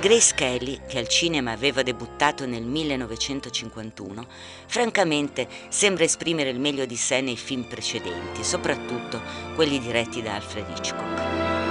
Grace Kelly, che al cinema aveva debuttato nel 1951, francamente sembra esprimere il meglio di sé nei film precedenti, soprattutto quelli diretti da Alfred Hitchcock.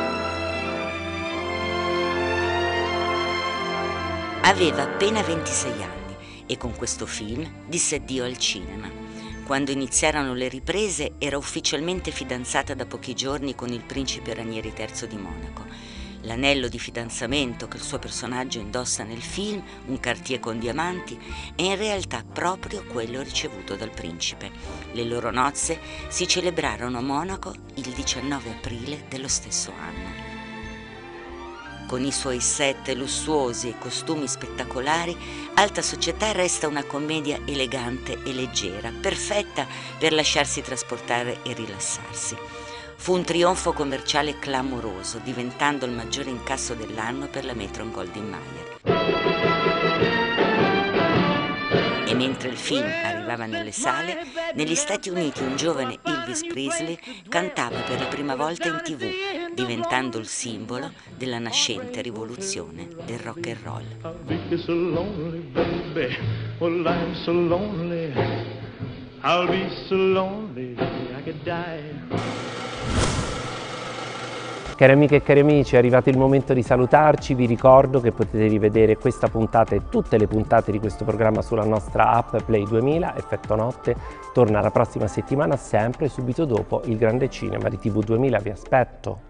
Aveva appena 26 anni e con questo film disse addio al cinema. Quando iniziarono le riprese era ufficialmente fidanzata da pochi giorni con il principe Ranieri III di Monaco. L'anello di fidanzamento che il suo personaggio indossa nel film, un Cartier con diamanti, è in realtà proprio quello ricevuto dal principe. Le loro nozze si celebrarono a Monaco il 19 aprile dello stesso anno. Con i suoi set lussuosi e costumi spettacolari, Alta Società resta una commedia elegante e leggera, perfetta per lasciarsi trasportare e rilassarsi. Fu un trionfo commerciale clamoroso, diventando il maggiore incasso dell'anno per la Metro-Goldwyn-Mayer. E mentre il film arrivava nelle sale, negli Stati Uniti un giovane Elvis Presley cantava per la prima volta in TV, diventando il simbolo della nascente rivoluzione del rock and roll. I'll be so lonely I could die. Cari amiche e cari amici, è arrivato il momento di salutarci. Vi ricordo che potete rivedere questa puntata e tutte le puntate di questo programma sulla nostra app Play 2000. Effetto Notte torna la prossima settimana, sempre subito dopo il grande cinema di TV 2000. Vi aspetto!